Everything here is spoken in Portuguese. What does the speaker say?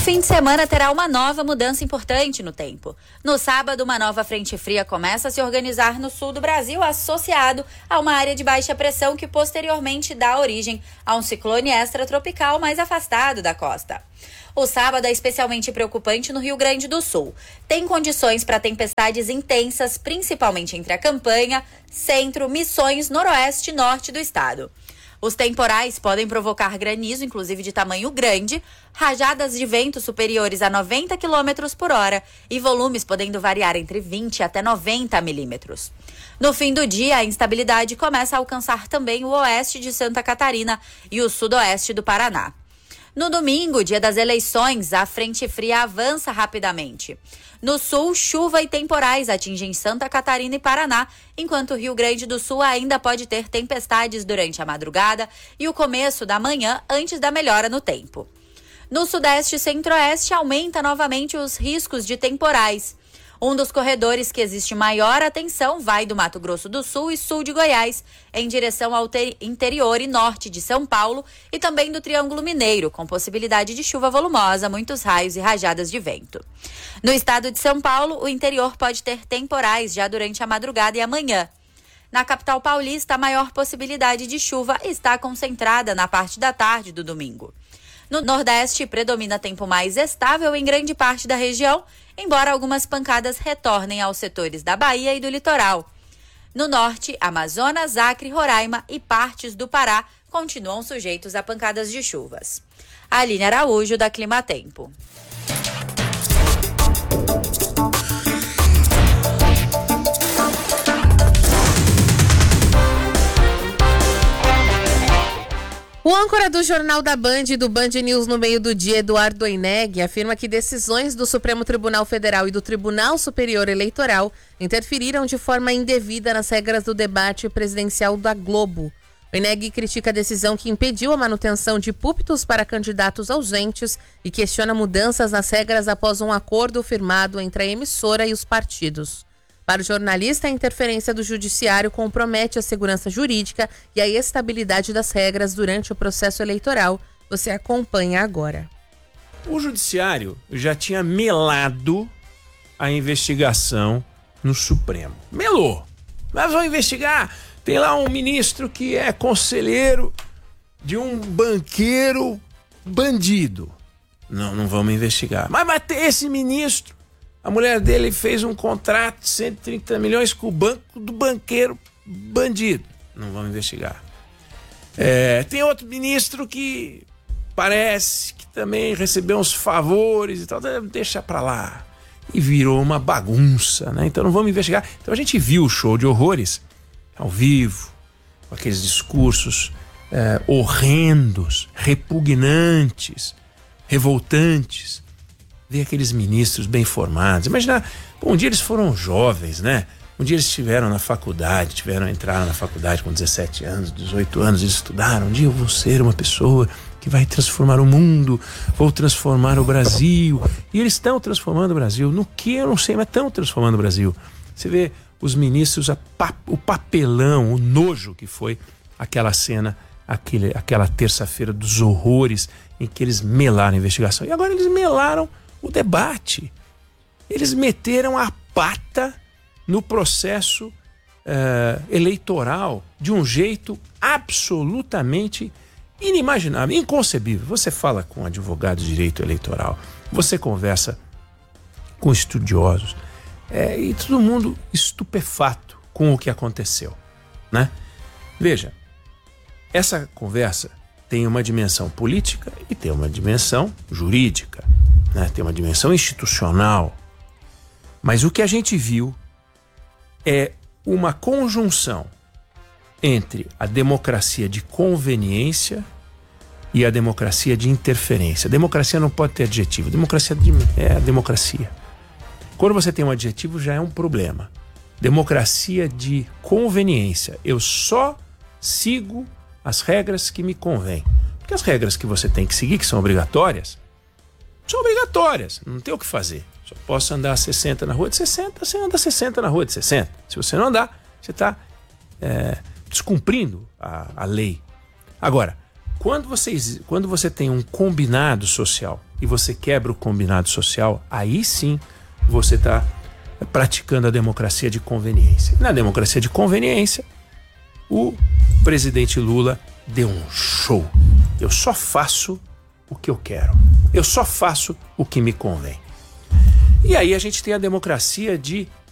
fim de semana terá uma nova mudança importante no tempo. No sábado, uma nova frente fria começa a se organizar no sul do Brasil, associado a uma área de baixa pressão que posteriormente dá origem a um ciclone extratropical mais afastado da costa. O sábado é especialmente preocupante no Rio Grande do Sul. Tem condições para tempestades intensas, principalmente entre a Campanha, Centro, Missões, Noroeste e Norte do estado. Os temporais podem provocar granizo, inclusive de tamanho grande, rajadas de vento superiores a 90 km por hora e volumes podendo variar entre 20 até 90 milímetros. No fim do dia, a instabilidade começa a alcançar também o oeste de Santa Catarina e o sudoeste do Paraná. No domingo, dia das eleições, a frente fria avança rapidamente. No sul, chuva e temporais atingem Santa Catarina e Paraná, enquanto o Rio Grande do Sul ainda pode ter tempestades durante a madrugada e o começo da manhã antes da melhora no tempo. No sudeste e centro-oeste, aumenta novamente os riscos de temporais. Um dos corredores que existe maior atenção vai do Mato Grosso do Sul e sul de Goiás, em direção ao interior e norte de São Paulo e também do Triângulo Mineiro, com possibilidade de chuva volumosa, muitos raios e rajadas de vento. No estado de São Paulo, o interior pode ter temporais já durante a madrugada e amanhã. Na capital paulista, a maior possibilidade de chuva está concentrada na parte da tarde do domingo. No Nordeste, predomina tempo mais estável em grande parte da região, embora algumas pancadas retornem aos setores da Bahia e do litoral. No Norte, Amazonas, Acre, Roraima e partes do Pará continuam sujeitos a pancadas de chuvas. Aline Araújo, da Climatempo. O âncora do Jornal da Band e do Band News no meio do dia, Eduardo Oineg, afirma que decisões do Supremo Tribunal Federal e do Tribunal Superior Eleitoral interferiram de forma indevida nas regras do debate presidencial da Globo. Oineg critica a decisão que impediu a manutenção de púlpitos para candidatos ausentes e questiona mudanças nas regras após um acordo firmado entre a emissora e os partidos. Para o jornalista, a interferência do judiciário compromete a segurança jurídica e a estabilidade das regras durante o processo eleitoral. Você acompanha agora. O judiciário já tinha melado a investigação no Supremo. Melou. Mas vão investigar. Tem lá um ministro que é conselheiro de um banqueiro bandido. Não vamos investigar. Mas tem esse ministro. A mulher dele fez um contrato de 130 milhões com o banco do banqueiro bandido. Não vamos investigar. Tem outro ministro que parece que também recebeu uns favores e tal. Deixa pra lá. E virou uma bagunça, né? Então não vamos investigar. Então a gente viu o show de horrores ao vivo, com aqueles discursos horrendos, repugnantes, revoltantes. Ver aqueles ministros bem formados. Imagina, um dia eles foram jovens, né? Um dia eles estiveram na faculdade, entraram na faculdade com 17 anos, 18 anos, eles estudaram. Um dia eu vou ser uma pessoa que vai transformar o mundo, vou transformar o Brasil. E eles estão transformando o Brasil. No que eu não sei, mas estão transformando o Brasil. Você vê os ministros, o papelão, o nojo que foi aquela cena, aquela terça-feira dos horrores em que eles melaram a investigação. E agora eles melaram o debate. Eles meteram a pata no processo eleitoral de um jeito absolutamente inimaginável, inconcebível. Você fala com advogados de direito eleitoral, você conversa com estudiosos, e todo mundo estupefato com o que aconteceu, né? Veja, essa conversa tem uma dimensão política e tem uma dimensão jurídica, né? Tem uma dimensão institucional. Mas o que a gente viu é uma conjunção entre a democracia de conveniência e a democracia de interferência. A democracia não pode ter adjetivo. Democracia é a democracia. Quando você tem um adjetivo, já é um problema. Democracia de conveniência. Eu só sigo as regras que me convêm. Porque as regras que você tem que seguir, que são obrigatórias, não tem o que fazer. Só posso andar a 60 na rua de 60, você anda a 60 na rua de 60. Se você não andar, você está descumprindo a lei. Agora, Quando você tem um combinado social e você quebra o combinado social, aí sim você está praticando a democracia de conveniência. Na democracia de conveniência, o presidente Lula deu um show. Eu só faço o que eu quero. Eu só faço o que me convém. E aí a gente tem a democracia de